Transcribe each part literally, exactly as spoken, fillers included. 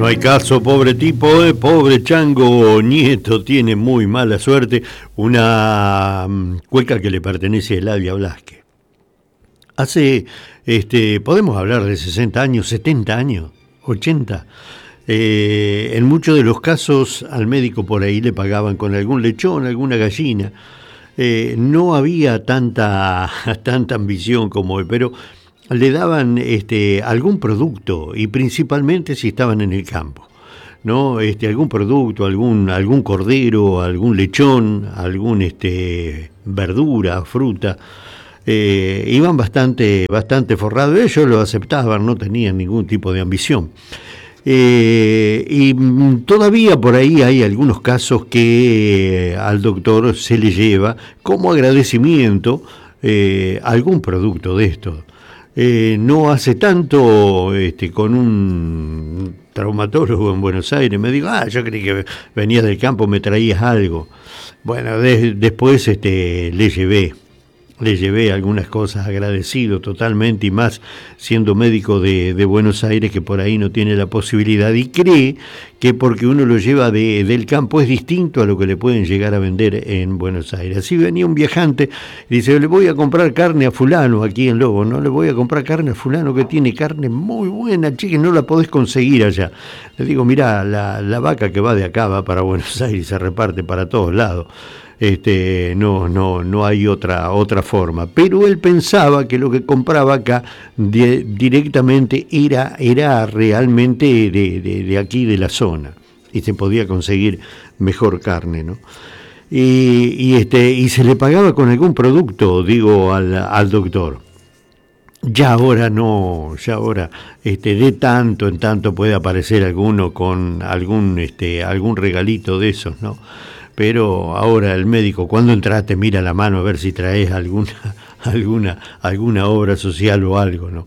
No hay caso, pobre tipo, eh, pobre chango nieto, tiene muy mala suerte. Una um, cueca que le pertenece a Eladia Blasque. Hace, este, podemos hablar de sesenta años, setenta años, ochenta. Eh, en muchos de los casos al médico por ahí le pagaban con algún lechón, alguna gallina. Eh, no había tanta, tanta ambición como hoy, pero le daban este, algún producto, y principalmente si estaban en el campo, ¿no? Este, algún producto, algún, algún cordero, algún lechón, algún este, verdura, fruta. Eh, iban bastante, bastante forrados, ellos lo aceptaban, no tenían ningún tipo de ambición. Eh, y todavía por ahí hay algunos casos que eh, al doctor se le lleva como agradecimiento eh, algún producto de esto. Eh, no hace tanto, este, con un traumatólogo en Buenos Aires, me dijo, ah, yo creí que venías del campo, me traías algo. Bueno, de, después este, le llevé. Le llevé algunas cosas, agradecido totalmente, y más siendo médico de, de Buenos Aires, que por ahí no tiene la posibilidad y cree que porque uno lo lleva de, del campo es distinto a lo que le pueden llegar a vender en Buenos Aires. Así venía un viajante y dice, le voy a comprar carne a fulano aquí en Lobo, no le voy a comprar carne a fulano que tiene carne muy buena, che, que no la podés conseguir allá. Le digo, mirá, la, la vaca que va de acá va para Buenos Aires y se reparte para todos lados. Este, no, no, no hay otra, otra forma. Pero él pensaba que lo que compraba acá de, directamente era, era realmente de, de, de aquí, de la zona, y se podía conseguir mejor carne, ¿no? Y, y, este, y se le pagaba con algún producto, digo, al, al doctor. Ya ahora no, ya ahora este, de tanto en tanto puede aparecer alguno con algún, este, algún regalito de esos, ¿no? Pero ahora el médico, cuando entras, te mira la mano a ver si traes alguna, alguna, alguna obra social o algo, ¿no?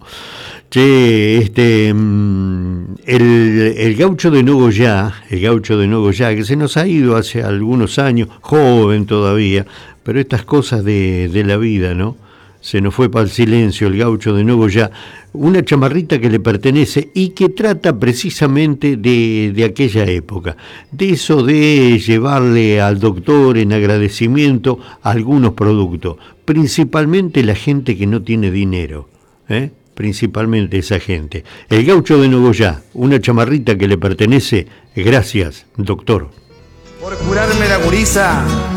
Che, este, el, el gaucho de Nogoyá, el gaucho de Nogoyá, que se nos ha ido hace algunos años, joven todavía, pero estas cosas de, de la vida, ¿no? Se nos fue para el silencio el gaucho de Nogoyá, una chamarrita que le pertenece y que trata precisamente de, de aquella época, de eso de llevarle al doctor en agradecimiento algunos productos, principalmente la gente que no tiene dinero, ¿eh? Principalmente esa gente. El gaucho de Nogoyá, una chamarrita que le pertenece, gracias, doctor. Por curarme la guriza